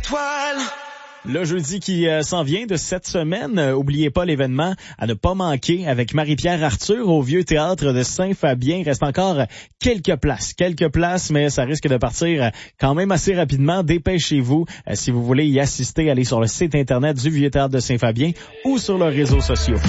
étoiles. Le jeudi qui s'en vient de cette semaine, oubliez pas l'événement à ne pas manquer avec Marie-Pierre Arthur au Vieux Théâtre de Saint-Fabien. Il reste encore quelques places, mais ça risque de partir quand même assez rapidement. Dépêchez-vous si vous voulez y assister. Allez sur le site internet du Vieux Théâtre de Saint-Fabien ou sur leurs réseaux sociaux.